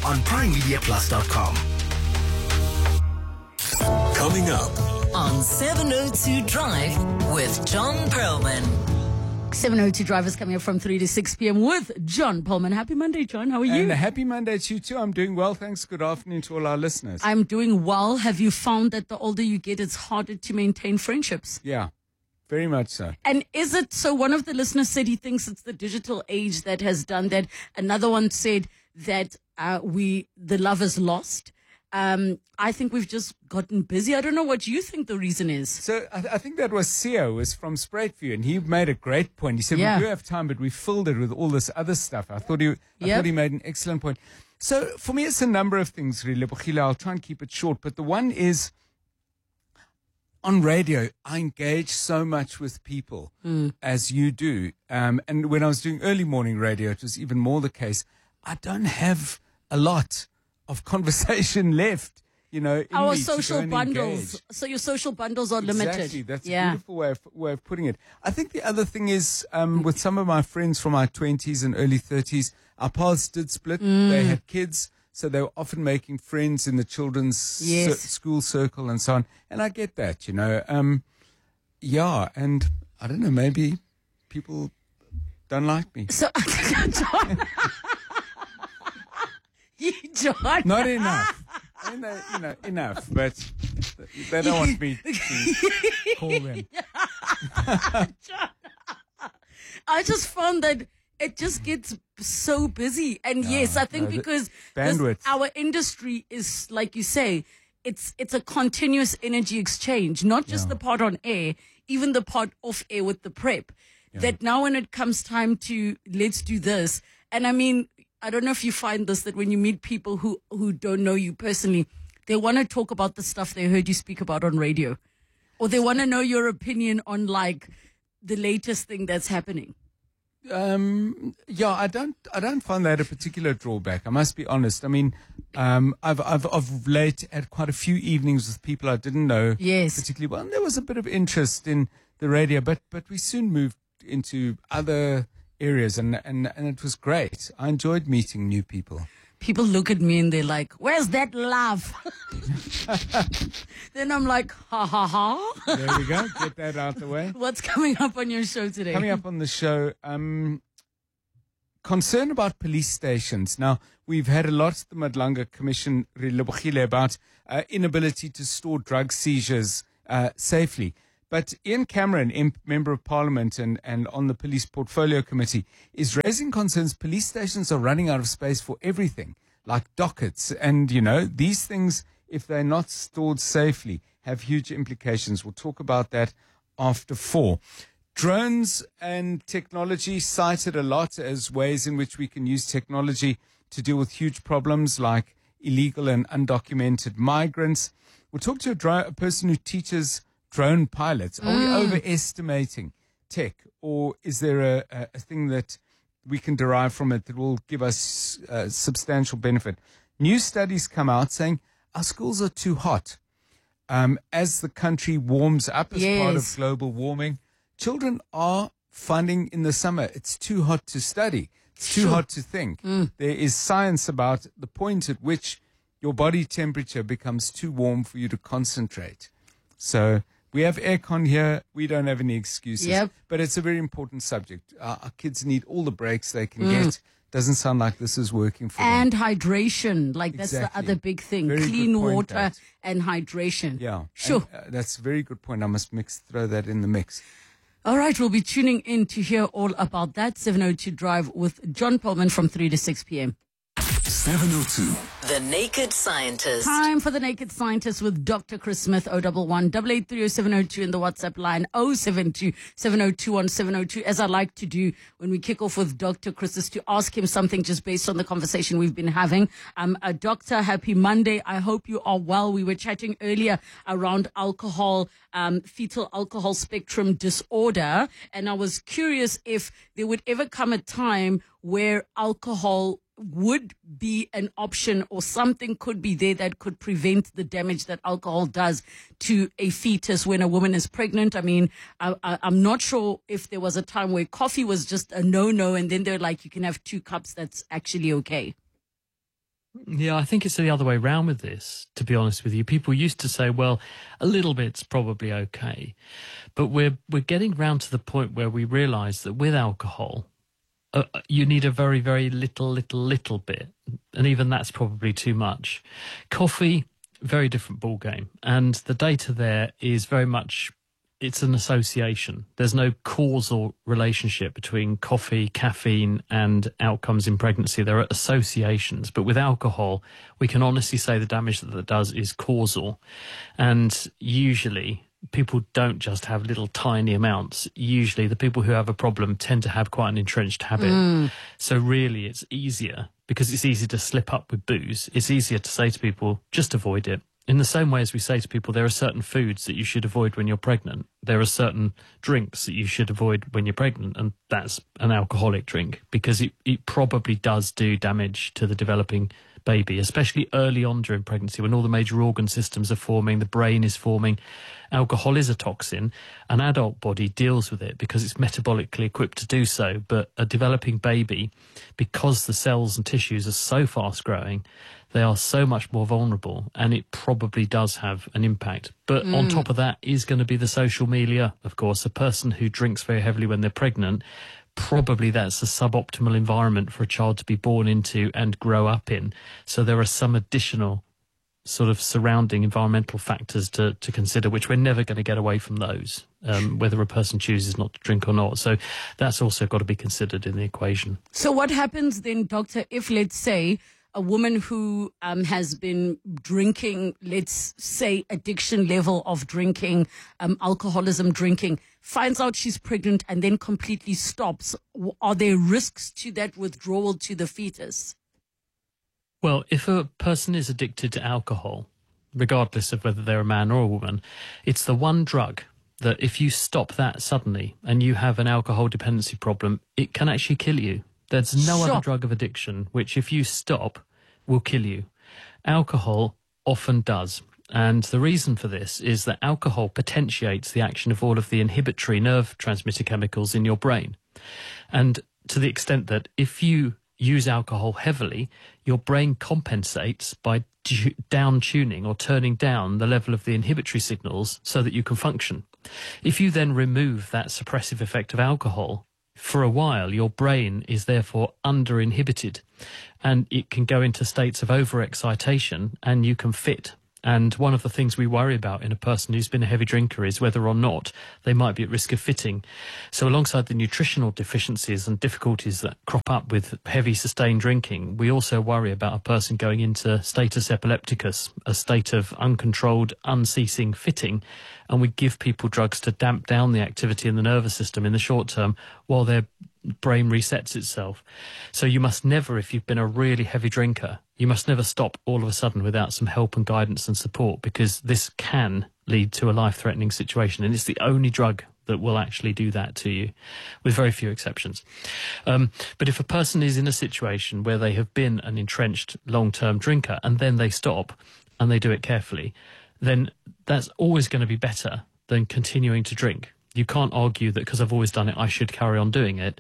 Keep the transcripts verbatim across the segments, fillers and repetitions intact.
on prime media plus dot com. Coming up on seven oh two Drive with John Perlman. seven oh two Drive is coming up from three to six p.m. with John Perlman. Happy Monday, John. How are you? And a happy Monday to you too. I'm doing well. Thanks. Good afternoon to all our listeners. I'm doing well. Have you found that the older you get, it's harder to maintain friendships? Yeah, very much so. And is it so? One of the listeners said he thinks it's the digital age that has done that. Another one said that uh, we the love is lost. Um, I think we've just gotten busy. I don't know what you think the reason is. So I, th- I think that was Seo, was from Spruitview, and he made a great point. He said, Yeah. we do have time, but we filled it with all this other stuff. I thought he, I Yep. thought he made an excellent point. So for me, it's a number of things, really. Lebohile. I'll try and keep it short, but the one is, on radio, I engage so much with people, Mm. as you do. Um, and when I was doing early morning radio, it was even more the case. I don't have a lot of conversation left, you know. in Our me to go social and bundles. engage. So your social bundles are limited. Exactly. That's yeah. a beautiful way of, way of putting it. I think the other thing is, um, with some of my friends from our twenties and early thirties, our paths did split. Mm. They had kids, so they were often making friends in the children's Yes. cir- school circle and so on. And I get that, you know. Um, yeah, and I don't know, maybe people don't like me. So, John. You, John. Not enough. I mean, they, you know, enough, but they don't want me to call them. John. I just found that it just gets so busy. And yes, I think no, the because, because bandwidth. our industry is, like you say, it's it's a continuous energy exchange, not just Yeah. the part on air, even the part off air with the prep. That now when it comes time to let's do this, and I mean, I don't know if you find this, that when you meet people who, who don't know you personally, they want to talk about the stuff they heard you speak about on radio. Or they want to know your opinion on, like, the latest thing that's happening. Um, yeah, I don't, I don't find that a particular drawback. I must be honest. I mean, um, I've, I've of late had quite a few evenings with people I didn't know Yes. particularly well. And there was a bit of interest in the radio, but, but we soon moved into other areas, and, and, and it was great. I enjoyed meeting new people. People look at me and they're like, where's that love? Then I'm like, ha ha ha. There we go. Get that out the way. What's coming up on your show today? Coming up on the show, um, concern about police stations. Now, we've had a lot at the Madlanga Commission, Lebohile, about uh, inability to store drug seizures uh, safely. But Ian Cameron, M- Member of Parliament and, and on the Police Portfolio Committee, is raising concerns police stations are running out of space for everything, like dockets. And, you know, these things, if they're not stored safely, have huge implications. We'll talk about that after four. Drones and technology cited a lot as ways in which we can use technology to deal with huge problems like illegal and undocumented migrants. We'll talk to a, dro- a person who teaches drone pilots. Are we overestimating tech, or is there a, a, a thing that we can derive from it that will give us uh, substantial benefit? New studies come out saying our schools are too hot. Um, as the country warms up as part of Yes. global warming, children are finding in the summer it's too hot to study. It's too Sure. hot to think. There is science about the point at which your body temperature becomes too warm for you to concentrate. So we have aircon here. We don't have any excuses. Yep. But it's a very important subject. Our, our kids need all the breaks they can get. Doesn't sound like this is working for them. And hydration. Like, that's Exactly. the other big thing. Very good Clean point, water that. and hydration. Yeah. Sure. And, uh, that's a very good point. I must mix, throw that in the mix. All right, we'll be tuning in to hear all about that. seven oh two Drive with John Perlman from three to six p.m. seven oh two. The Naked Scientist. Time for the Naked Scientist with Doctor Chris Smith, oh one one, eight eight three oh seven oh two in the WhatsApp line, oh seven two, seven oh two one seven oh two. As I like to do when we kick off with Doctor Chris, is to ask him something just based on the conversation we've been having. Um, uh, Doctor, happy Monday. I hope you are well. We were chatting earlier around alcohol, um, fetal alcohol spectrum disorder, and I was curious if there would ever come a time where alcohol would be an option, or something could be there that could prevent the damage that alcohol does to a fetus when a woman is pregnant. I mean, I, I, I'm not sure if there was a time where coffee was just a no-no, and then they're like, you can have two cups, that's actually okay. Yeah, I think it's the other way round with this, to be honest with you. People used to say, well, a little bit's probably okay. But we're we're getting round to the point where we realise that with alcohol, uh, you need a very, very little, little, little bit. And even that's probably too much. Coffee, very different ball game. And the data there is very much, it's an association. There's no causal relationship between coffee, caffeine, and outcomes in pregnancy. There are associations. But with alcohol, we can honestly say the damage that it does is causal. And usually people don't just have little tiny amounts. Usually the people who have a problem tend to have quite an entrenched habit. Mm. So really it's easier, because it's easy to slip up with booze. It's easier to say to people, just avoid it. In the same way as we say to people, there are certain foods that you should avoid when you're pregnant. There are certain drinks that you should avoid when you're pregnant, and that's an alcoholic drink, because it, it probably does do damage to the developing baby, especially early on during pregnancy when all the major organ systems are forming, the brain is forming. Alcohol is a toxin. An adult body deals with it because it's metabolically equipped to do so, but a developing baby, because the cells and tissues are so fast growing, they are so much more vulnerable, and it probably does have an impact. But mm. on top of that is going to be the social milieu, of course. A person who drinks very heavily when they're pregnant, probably that's a suboptimal environment for a child to be born into and grow up in. So there are some additional sort of surrounding environmental factors to, to consider, which we're never going to get away from those, um, whether a person chooses not to drink or not. So that's also got to be considered in the equation. So what happens then, Doctor, if, let's say, a woman who um, has been drinking, let's say addiction level of drinking, um, alcoholism drinking, finds out she's pregnant and then completely stops? Are there risks to that withdrawal to the fetus? Well, if a person is addicted to alcohol, regardless of whether they're a man or a woman, it's the one drug that if you stop that suddenly and you have an alcohol dependency problem, it can actually kill you. There's no sure. other drug of addiction which, if you stop, will kill you. Alcohol often does. And the reason for this is that alcohol potentiates the action of all of the inhibitory nerve transmitter chemicals in your brain. And to the extent that if you use alcohol heavily, your brain compensates by down tuning or turning down the level of the inhibitory signals so that you can function. If you then remove that suppressive effect of alcohol, for a while, your brain is therefore under-inhibited, and it can go into states of overexcitation, and you can fit. And one of the things we worry about in a person who's been a heavy drinker is whether or not they might be at risk of fitting. So alongside the nutritional deficiencies and difficulties that crop up with heavy sustained drinking, we also worry about a person going into status epilepticus, a state of uncontrolled, unceasing fitting. And we give people drugs to damp down the activity in the nervous system in the short term while their brain resets itself. So you must never, if you've been a really heavy drinker, you must never stop all of a sudden without some help and guidance and support, because this can lead to a life-threatening situation. And it's the only drug that will actually do that to you, with very few exceptions. Um, but if a person is in a situation where they have been an entrenched long-term drinker and then they stop and they do it carefully, then that's always going to be better than continuing to drink. You can't argue that because I've always done it, I should carry on doing it.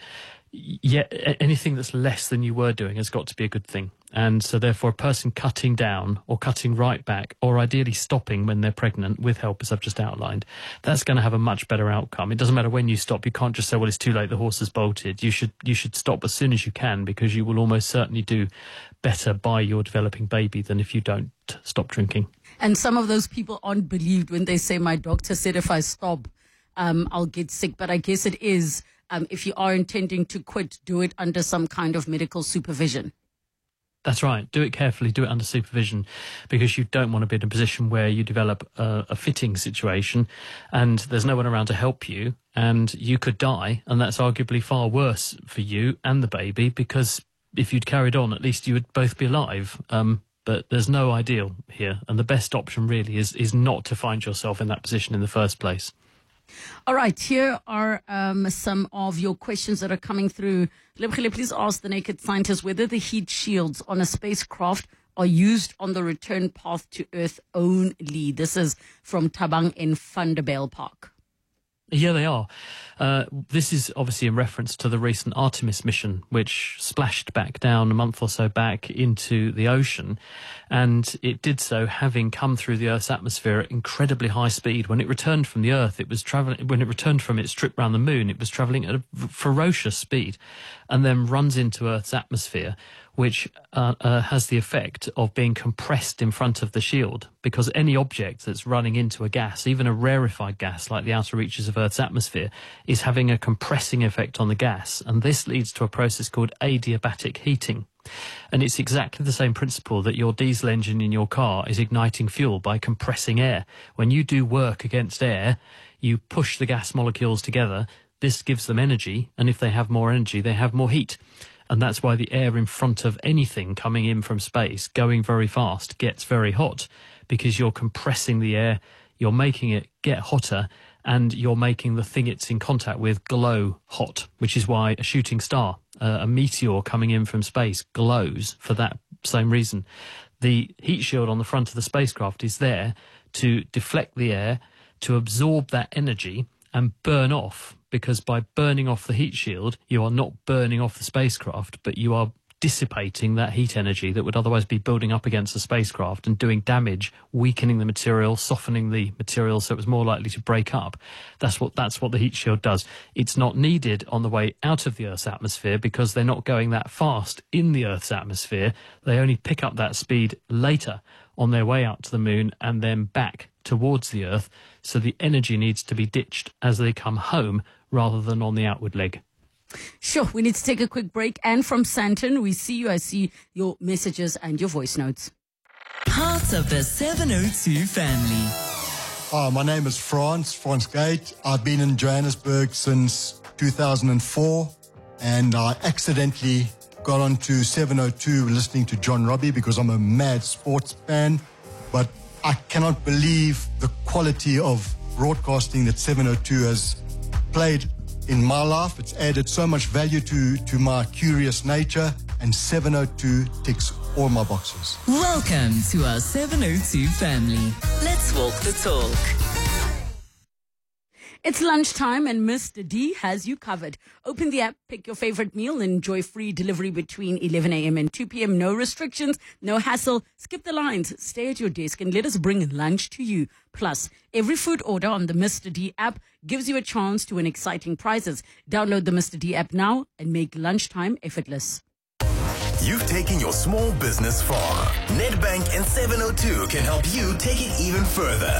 Yet anything that's less than you were doing has got to be a good thing. And so therefore a person cutting down or cutting right back, or ideally stopping when they're pregnant with help, as I've just outlined, that's going to have a much better outcome. It doesn't matter when you stop. You can't just say, well, it's too late, the horse has bolted. You should, you should stop as soon as you can, because you will almost certainly do better by your developing baby than if you don't stop drinking. And some of those people aren't believed when they say, my doctor said if I stop, um, I'll get sick. But I guess it is, um, if you are intending to quit, do it under some kind of medical supervision. That's right. Do it carefully. Do it under supervision, because you don't want to be in a position where you develop a, a fitting situation and there's no one around to help you, and you could die. And that's arguably far worse for you and the baby, because if you'd carried on, at least you would both be alive. Um, but there's no ideal here. And the best option really is, is not to find yourself in that position in the first place. All right, here are um, some of your questions that are coming through. Lebkhile, please ask the Naked Scientist whether the heat shields on a spacecraft are used on the return path to Earth only. This is from Tabang in Vanderbijl Park. Yeah, they are. Uh, this is obviously in reference to the recent Artemis mission, which splashed back down a month or so back into the ocean. And it did so having come through the Earth's atmosphere at incredibly high speed. When it returned from the Earth, it was traveling, when it returned from its trip around the moon, it was traveling at a ferocious speed and then runs into Earth's atmosphere, which uh, uh, has the effect of being compressed in front of the shield, because any object that's running into a gas, even a rarefied gas like the outer reaches of Earth's atmosphere, is having a compressing effect on the gas. And this leads to a process called adiabatic heating. And it's exactly the same principle that your diesel engine in your car is igniting fuel by compressing air. When you do work against air, you push the gas molecules together. This gives them energy, and if they have more energy, they have more heat. And that's why the air in front of anything coming in from space, going very fast, gets very hot, because you're compressing the air, you're making it get hotter, and you're making the thing it's in contact with glow hot, which is why a shooting star, uh, a meteor coming in from space, glows for that same reason. The heat shield on the front of the spacecraft is there to deflect the air, to absorb that energy and burn off, because by burning off the heat shield, you are not burning off the spacecraft, but you are dissipating that heat energy that would otherwise be building up against the spacecraft and doing damage, weakening the material, softening the material so it was more likely to break up. That's what that's what the heat shield does. It's not needed on the way out of the Earth's atmosphere because they're not going that fast in the Earth's atmosphere. They only pick up that speed later on their way out to the moon and then back towards the Earth. So the energy needs to be ditched as they come home rather than on the outward leg. Sure, we need to take a quick break. And from Santon, we see you. I see your messages and your voice notes. Part of the seven oh two family. Hi, my name is Frans, Frans Gate. I've been in Johannesburg since two thousand four, and I accidentally got onto seven oh two listening to John Robbie because I'm a mad sports fan, but I cannot believe the quality of broadcasting that seven oh two has played in my life. It's added so much value to, to my curious nature, and seven oh two ticks all my boxes. Welcome to our seven oh two family. Let's walk the talk. It's lunchtime and Mister D has you covered. Open the app, pick your favorite meal, and enjoy free delivery between eleven a.m. and two p.m. No restrictions, no hassle. Skip the lines, stay at your desk and let us bring lunch to you. Plus, every food order on the Mister D app gives you a chance to win exciting prizes. Download the Mister D app now and make lunchtime effortless. You've taken your small business far. Nedbank and seven oh two can help you take it even further.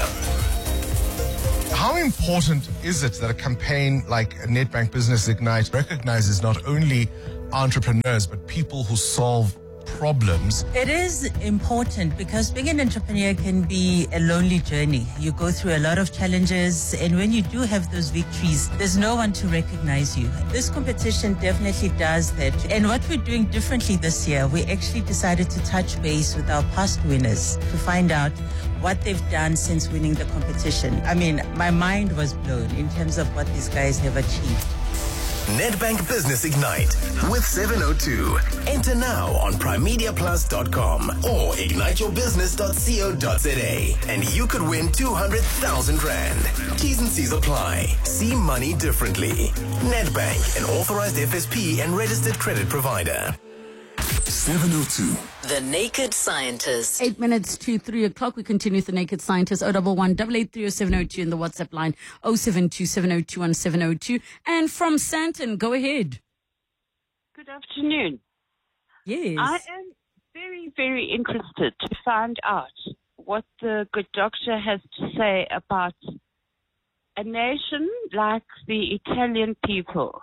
How important is it that a campaign like Nedbank Business Ignite recognizes not only entrepreneurs, but people who solve problems? It is important because being an entrepreneur can be a lonely journey. You go through a lot of challenges, and when you do have those victories, there's no one to recognize you. This competition definitely does that. And what we're doing differently this year, we actually decided to touch base with our past winners to find out what they've done since winning the competition. I mean, my mind was blown in terms of what these guys have achieved. Nedbank Business Ignite with seven oh two. Enter now on prime media plus dot com or ignite your business dot co dot za and you could win two hundred thousand rand. T's and C's apply. See money differently. Nedbank, an authorized F S P and registered credit provider. seven oh two. The Naked Scientist. Eight minutes to three o'clock. We continue with the Naked Scientist. oh one one, eight eight three oh seven oh two in the WhatsApp line. oh seven two, seven oh two, one seven oh two. And from Santon, go ahead. Good afternoon. Yes. I am very, very interested to find out what the good doctor has to say about a nation like the Italian people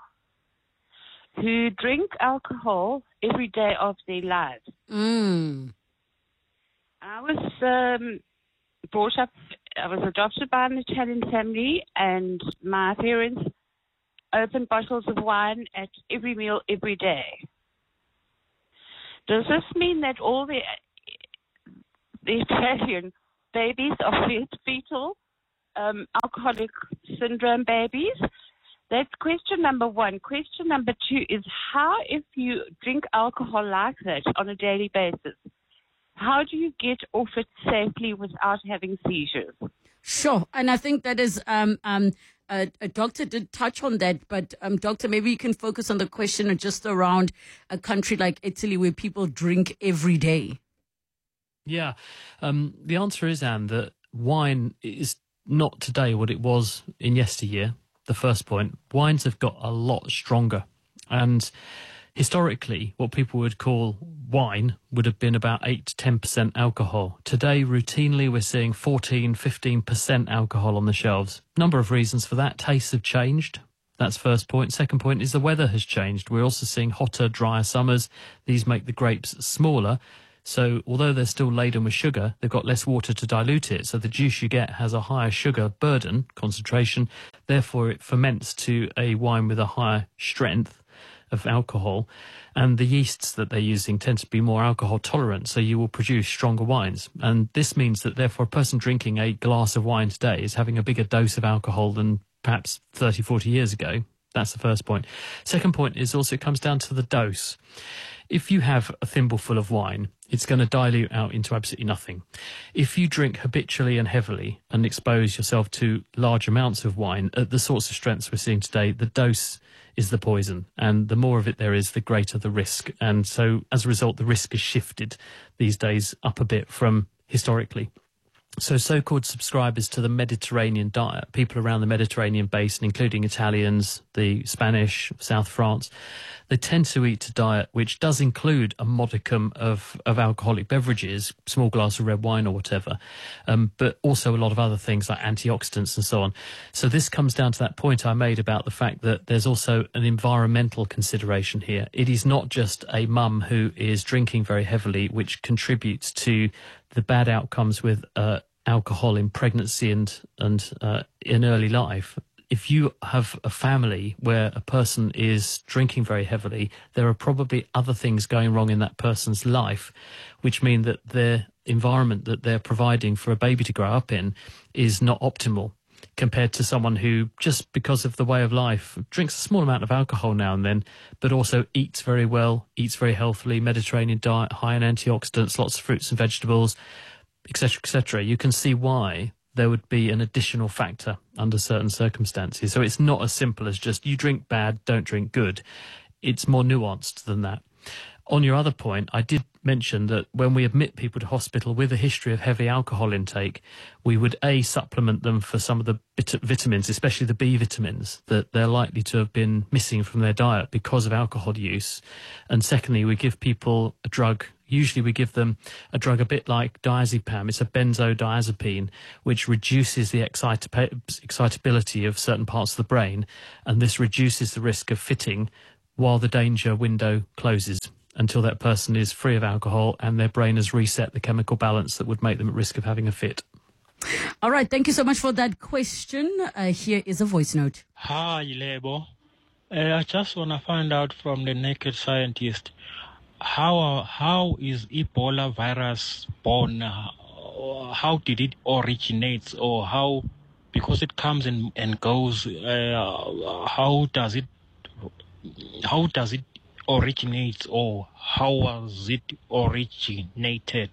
who drink alcohol every day of their lives. Mm. I was um, brought up, I was adopted by an Italian family, and my parents opened bottles of wine at every meal every day. Does this mean that all the, the Italian babies are fetal um, alcoholic syndrome babies? That's question number one. Question number two is, how, if you drink alcohol like that on a daily basis, how do you get off it safely without having seizures? Sure. And I think that is um, um, uh, a doctor did touch on that, but um, doctor, maybe you can focus on the question just around a country like Italy where people drink every day. Yeah, um, the answer is, Anne, that wine is not today what it was in yesteryear. The first point, wines have got a lot stronger, and historically, what people would call wine would have been about eight to ten percent alcohol. Today, routinely, we're seeing fourteen, fifteen percent alcohol on the shelves. Number of reasons for that. Tastes have changed. That's first point. Second point is the weather has changed. We're also seeing hotter, drier summers. These make the grapes smaller. So although they're still laden with sugar, they've got less water to dilute it. So the juice you get has a higher sugar burden, concentration. Therefore, it ferments to a wine with a higher strength of alcohol. And the yeasts that they're using tend to be more alcohol tolerant. So you will produce stronger wines. And this means that therefore a person drinking a glass of wine today is having a bigger dose of alcohol than perhaps thirty, forty years ago. That's the first point. Second point is also it comes down to the dose. If you have a thimbleful of wine, it's going to dilute out into absolutely nothing. If you drink habitually and heavily and expose yourself to large amounts of wine at the sorts of strengths we're seeing today, the dose is the poison. And the more of it there is, the greater the risk. And so as a result, the risk is shifted these days up a bit from historically. So so-called subscribers to the Mediterranean diet, people around the Mediterranean basin, including Italians, the Spanish, South France, they tend to eat a diet which does include a modicum of, of alcoholic beverages, small glass of red wine or whatever, um, but also a lot of other things like antioxidants and so on. So this comes down to that point I made about the fact that there's also an environmental consideration here. It is not just a mum who is drinking very heavily, which contributes to the bad outcomes with uh, alcohol in pregnancy and, and uh, in early life. If you have a family where a person is drinking very heavily, there are probably other things going wrong in that person's life, which mean that their environment that they're providing for a baby to grow up in is not optimal compared to someone who, just because of the way of life, drinks a small amount of alcohol now and then, but also eats very well, eats very healthily, Mediterranean diet, high in antioxidants, lots of fruits and vegetables, et cetera, et cetera. You can see why there would be an additional factor under certain circumstances. So it's not as simple as just you drink bad, don't drink good. It's more nuanced than that. On your other point, I did mention that when we admit people to hospital with a history of heavy alcohol intake, we would A, supplement them for some of the vit- vitamins, especially the B vitamins, that they're likely to have been missing from their diet because of alcohol use. And secondly, we give people a drug. Usually we give them a drug a bit like diazepam. It's a benzodiazepine, which reduces the excita- excitability of certain parts of the brain, and this reduces the risk of fitting while the danger window closes, until that person is free of alcohol and their brain has reset the chemical balance that would make them at risk of having a fit. All right, thank you so much for that question. Uh, here is a voice note. Hi, Lebo. Uh, I just want to find out from the naked scientist, how how is Ebola virus born? How did it originate, or how, because it comes and, and goes, uh, how does it how does it originate, or how was it originated?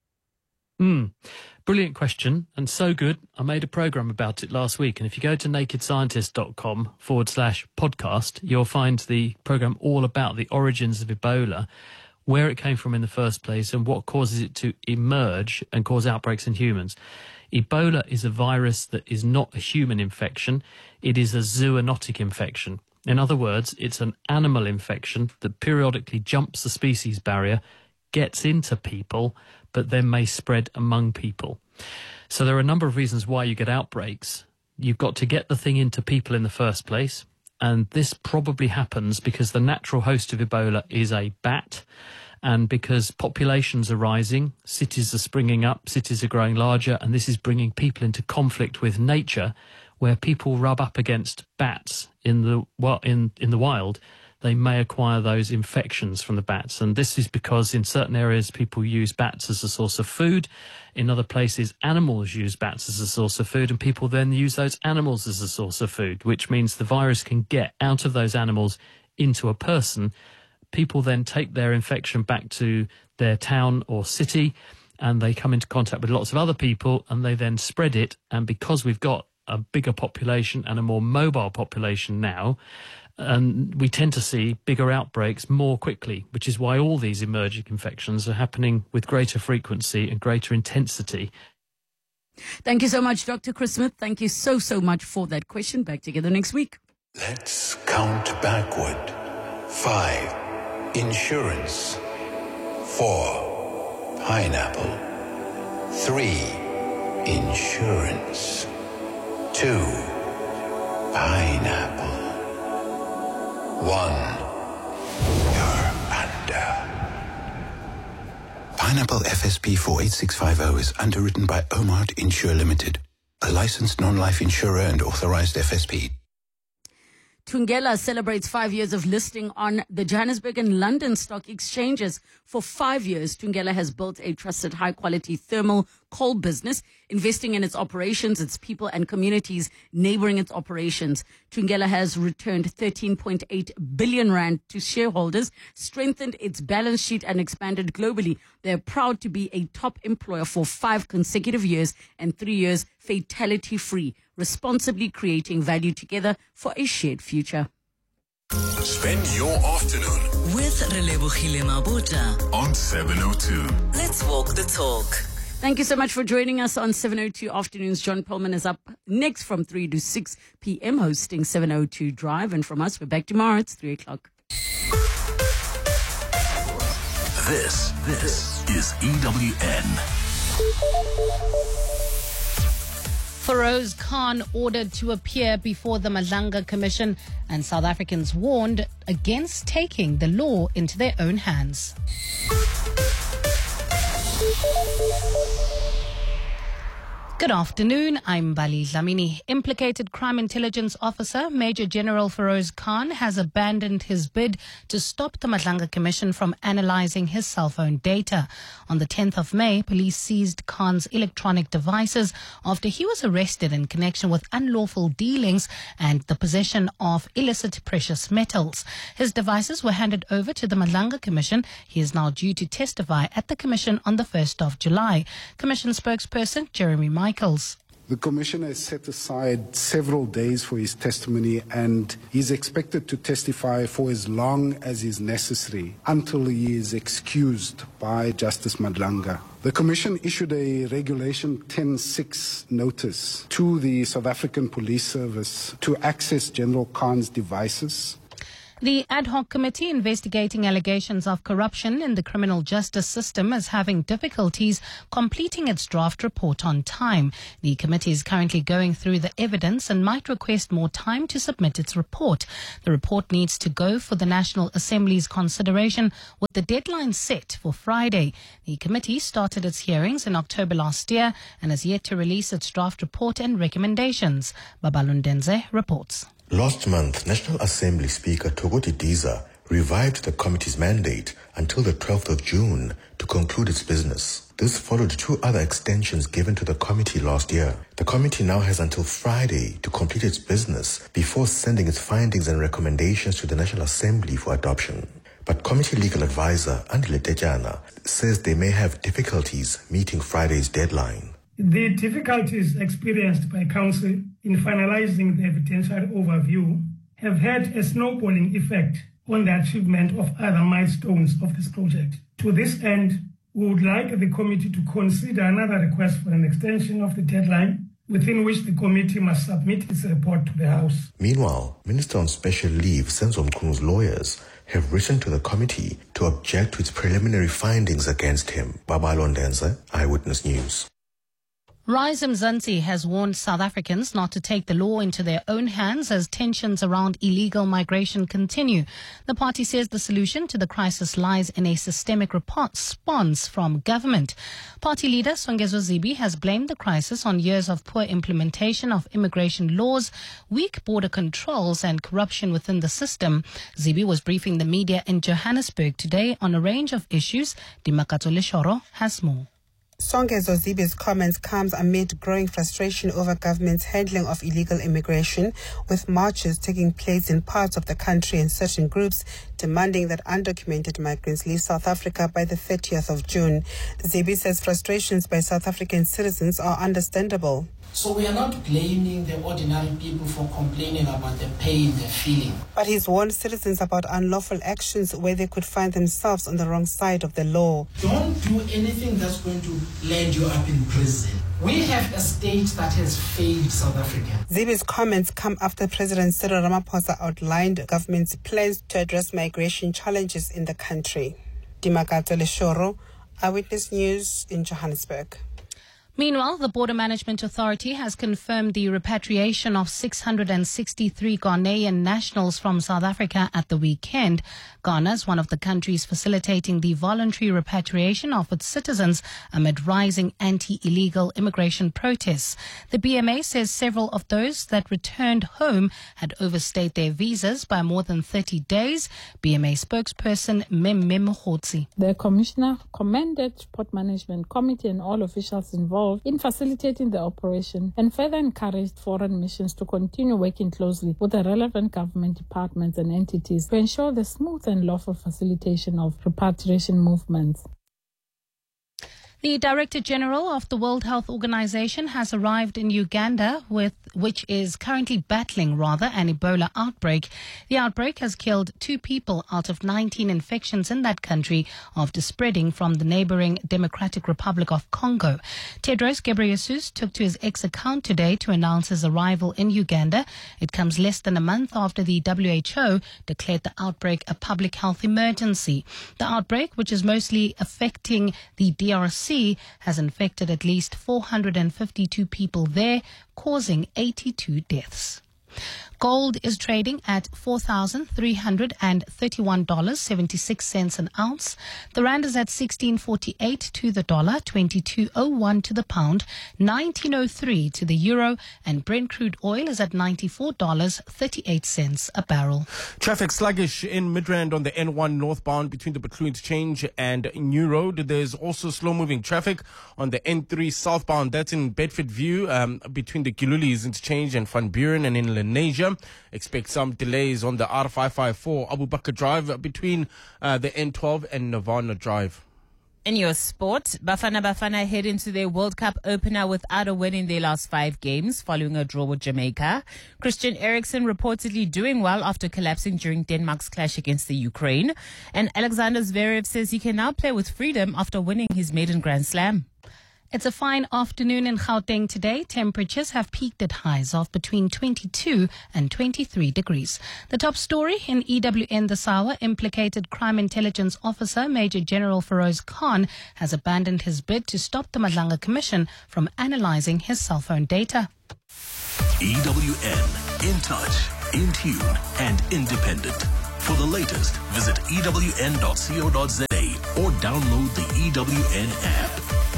Hmm. Brilliant question, and so good. I made a program about it last week, and if you go to nakedscientist.com forward slash podcast, you'll find the program all about the origins of Ebola, where it came from in the first place, and what causes it to emerge and cause outbreaks in humans. Ebola is a virus that is not a human infection. It is a zoonotic infection. In other words, it's an animal infection that periodically jumps the species barrier, gets into people, but then may spread among people. So there are a number of reasons why you get outbreaks. You've got to get the thing into people in the first place, and this probably happens because the natural host of Ebola is a bat, and because populations are rising, cities are springing up, cities are growing larger, and this is bringing people into conflict with nature, where people rub up against bats in the well, in, in the wild, they may acquire those infections from the bats. And this is because in certain areas people use bats as a source of food. In other places, animals use bats as a source of food, and people then use those animals as a source of food, which means the virus can get out of those animals into a person. People then take their infection back to their town or city, and they come into contact with lots of other people, and they then spread it. And because we've got a bigger population and a more mobile population now, and we tend to see bigger outbreaks more quickly, which is why all these emerging infections are happening with greater frequency and greater intensity. Thank you so much, Doctor Chris Smith. Thank you so, so much for that question. Back together next week. Let's count backward. Five, insurance. Four, pineapple. Three, insurance. Two, pineapple. One, you're under. Pineapple F S P four eight six five zero is underwritten by Omart Insure Limited, a licensed non-life insurer and authorized F S P. Thungela celebrates five years of listing on the Johannesburg and London stock exchanges. For five years, Thungela has built a trusted high-quality thermal coal business, investing in its operations, its people and communities neighboring its operations. Thungela has returned thirteen point eight billion rand to shareholders, strengthened its balance sheet and expanded globally. They're proud to be a top employer for five consecutive years and three years fatality-free, responsibly creating value together for a shared future. Spend your afternoon with Relebogile Mabota on seven oh two. Let's walk the talk. Thank you so much for joining us on seven oh two Afternoons. John Perlman is up next from three to six p.m. hosting seven oh two Drive. And from us, we're back tomorrow. It's three o'clock. This, this is E W N. Feroz Khan ordered to appear before the Madlanga Commission, and South Africans warned against taking the law into their own hands. Good afternoon, I'm Bali Dlamini. Implicated Crime Intelligence Officer Major General Feroz Khan has abandoned his bid to stop the Madlanga Commission from analysing his cell phone data. On the tenth of May, police seized Khan's electronic devices after he was arrested in connection with unlawful dealings and the possession of illicit precious metals. His devices were handed over to the Madlanga Commission. He is now due to testify at the Commission on the first of July. Commission spokesperson Jeremy Michael. The Commissioner has set aside several days for his testimony, and he's expected to testify for as long as is necessary until he is excused by Justice Madlanga. The Commission issued a Regulation ten six notice to the South African Police Service to access General Khan's devices. The ad hoc committee investigating allegations of corruption in the criminal justice system is having difficulties completing its draft report on time. The committee is currently going through the evidence and might request more time to submit its report. The report needs to go for the National Assembly's consideration with the deadline set for Friday. The committee started its hearings in October last year and has yet to release its draft report and recommendations. Babalundenze reports. Last month, National Assembly Speaker Thokoti Diza revived the committee's mandate until the twelfth of June to conclude its business. This followed two other extensions given to the committee last year. The committee now has until Friday to complete its business before sending its findings and recommendations to the National Assembly for adoption. But committee legal advisor Andile Tejana says they may have difficulties meeting Friday's deadline. The difficulties experienced by Council in finalizing the evidentiary overview have had a snowballing effect on the achievement of other milestones of this project. To this end, we would like the committee to consider another request for an extension of the deadline within which the committee must submit its report to the House. Meanwhile, Minister on Special Leave Senzo Mkunu's lawyers have written to the committee to object to its preliminary findings against him. Babalo Ndenze, Eyewitness News. Rise Mzansi has warned South Africans not to take the law into their own hands as tensions around illegal migration continue. The party says the solution to the crisis lies in a systemic response from government. Party leader Songezo Zibi has blamed the crisis on years of poor implementation of immigration laws, weak border controls and corruption within the system. Zibi was briefing the media in Johannesburg today on a range of issues. Dimakatso Leshoro has more. Songezo Zibi's comments comes amid growing frustration over government's handling of illegal immigration, with marches taking place in parts of the country and certain groups demanding that undocumented migrants leave South Africa by the thirtieth of June. Zibi says frustrations by South African citizens are understandable. So we are not blaming the ordinary people for complaining about the pain they're feeling. But he's warned citizens about unlawful actions where they could find themselves on the wrong side of the law. Don't do anything that's going to land you up in prison. We have a state that has failed South Africa. Zibi's comments come after President Cyril Ramaphosa outlined government's plans to address migration challenges in the country. Dimakatso Leshoro, Eyewitness News in Johannesburg. Meanwhile, the Border Management Authority has confirmed the repatriation of six hundred sixty-three Ghanaian nationals from South Africa at the weekend. Ghana is one of the countries facilitating the voluntary repatriation of its citizens amid rising anti-illegal immigration protests. The B M A says several of those that returned home had overstayed their visas by more than thirty days. B M A spokesperson Mem Mem Hotsi. The Commissioner commended Port Management Committee and all officials involved in facilitating the operation and further encouraged foreign missions to continue working closely with the relevant government departments and entities to ensure the smooth and lawful facilitation of repatriation movements. The Director General of the World Health Organization has arrived in Uganda, with which is currently battling rather an Ebola outbreak. The outbreak has killed two people out of nineteen infections in that country after spreading from the neighboring Democratic Republic of Congo. Tedros Ghebreyesus took to his X account today to announce his arrival in Uganda. It comes less than a month after the W H O declared the outbreak a public health emergency. The outbreak, which is mostly affecting the D R C, has infected at least four hundred fifty-two people there, causing eighty-two deaths. Gold is trading at four thousand three hundred thirty-one dollars and seventy-six cents an ounce. The rand is at sixteen forty-eight to the dollar, twenty-two oh one to the pound, nineteen oh three to the euro, and Brent crude oil is at ninety-four dollars and thirty-eight cents a barrel. Traffic sluggish in Midrand on the N one northbound between the Butlu Interchange and New Road. There's also slow-moving traffic on the N three southbound. That's in Bedford View um, between the Gilulis Interchange and Van Buren, and in Lenasia. Expect some delays on the R five five four Abu Bakr Drive between uh, the N twelve and Nirvana Drive. In your sport, Bafana Bafana head into their World Cup opener without a win in their last five games following a draw with Jamaica. Christian Eriksen reportedly doing well after collapsing during Denmark's clash against the Ukraine. And Alexander Zverev says he can now play with freedom after winning his maiden Grand Slam. It's a fine afternoon in Gauteng today. Temperatures have peaked at highs of between twenty-two and twenty-three degrees. The top story in E W N this hour, implicated Crime Intelligence Officer Major General Feroz Khan has abandoned his bid to stop the Madlanga Commission from analysing his cell phone data. E W N, in touch, in tune and independent. For the latest, visit E W N dot co dot za or download the E W N app.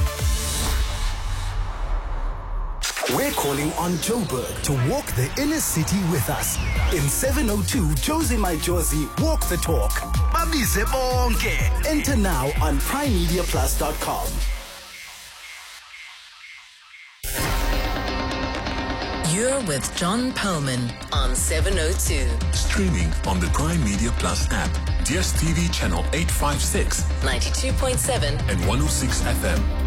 We're calling on Joburg to walk the inner city with us. In seven oh two, Josie My Josie, walk the talk. Babize bonke. Enter now on prime media plus dot com. You're with John Perlman on seven oh two. Streaming on the Prime Media Plus app. D S T V channel eight fifty-six. ninety-two point seven. And one oh six F M.